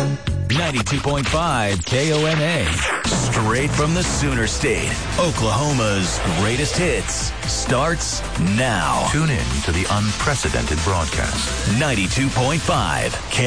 92.5 KONA. Straight from the Sooner State, Oklahoma's greatest hits starts now. Tune in to the unprecedented broadcast. 92.5